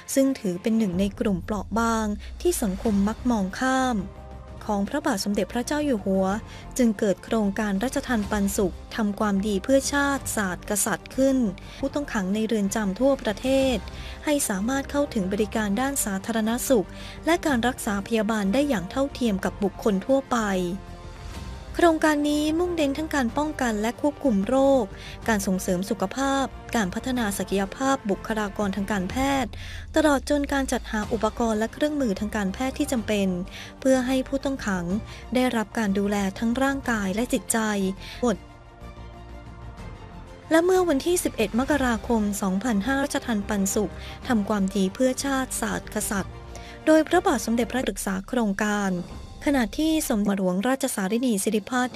ซึ่งถือเป็นหนึ่งในกลุ่มเปราะบางที่สังคมมักมองข้ามของพระบาทสมเด็จพระเจ้าอยู่หัวจึงเกิดโครงการราชทัณฑ์ปันสุขทำความดีเพื่อชาติศาสตร์กษัตริย์ขึ้นผู้ต้องขังในเรือนจำทั่วประเทศให้สามารถเข้าถึงบริการด้านสาธารณสุขและการรักษาพยาบาลได้อย่างเท่าเทียมกับบุคคลทั่วไปโครงการนี้มุ่งเน้นทั้งการป้องกันและควบคุมโรคการส่งเสริมสุขภาพการพัฒนาศักยภาพบุคลากรทางการแพทย์ตลอดจนการจัดหาอุปกรณ์และเครื่องมือทางการแพทย์ที่จำเป็นเพื่อให้ผู้ต้องขังได้รับการดูแลทั้งร่างกายและจิตใจหมดและเมื่อวันที่ 11 มกราคม 2500 ราชทัณฑ์ปันสุขทำความดีเพื่อชาติศาสตร์กษัตริย์โดยพระบาทสมเด็จพระปรึกษาโครงการขณะที่สมเด็จหลวงราชสารินีสิริพัฒน์